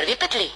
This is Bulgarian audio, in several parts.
Хубави петли.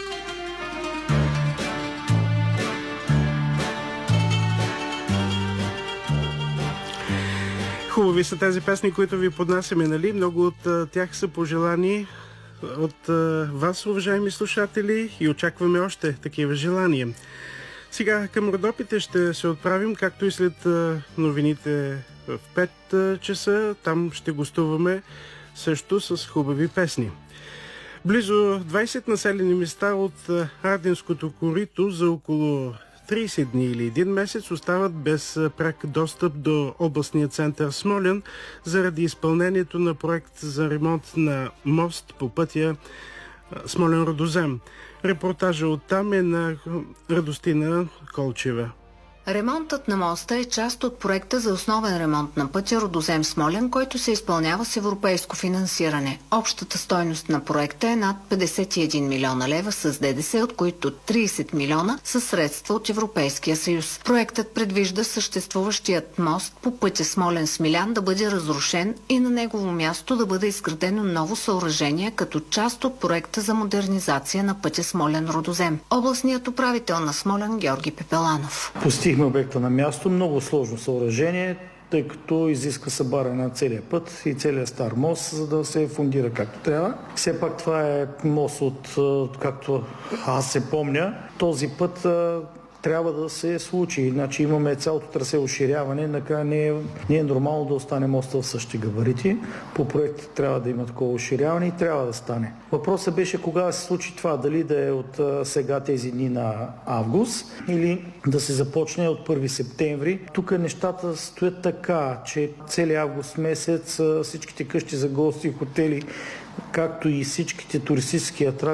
Хубави са тези песни, които ви поднасяме, нали? Много от тях са пожелани от вас, уважаеми слушатели, и очакваме още такива желания. Сега към Родопите ще се отправим, както и след новините в 5 часа. Там ще гостуваме също с хубави песни. Близо 20 населени места от Арденското корито за около 30 дни или един месец остават без пряк достъп до областния център Смолян заради изпълнението на проект за ремонт на мост по пътя Смолян-Рудозем. Репортажа оттам е на Радостина Колчева. Ремонтът на моста е част от проекта за основен ремонт на пътя Рудозем-Смолян, който се изпълнява с европейско финансиране. Общата стойност на проекта е над 51 милиона лева с ДДС, от които 30 милиона са средства от Европейския съюз. Проектът предвижда съществуващият мост по пътя Смолян-Смилян да бъде разрушен и на негово място да бъде изградено ново съоръжение като част от проекта за модернизация на пътя Смолян-Рудозем. Областният управител на Смолян Георги Пепеланов. Постигнахме обекта на място, много сложно съоръжение, тъй като изиска събаряне на целия път и целият стар мост, за да се фундира както трябва. Все пак това е мост както аз се помня, този път трябва да се случи. Иначе имаме цялото трасе уширяване, накрая не е нормално да остане моста в същите габарити. По проект трябва да има такова уширяване и трябва да стане. Въпросът беше кога да се случи това, дали да е от сега тези дни на август или да се започне от 1 септември. Тук нещата стоят така, че целият август месец всичките къщи за гости, хотели, както и всичките туристически атракции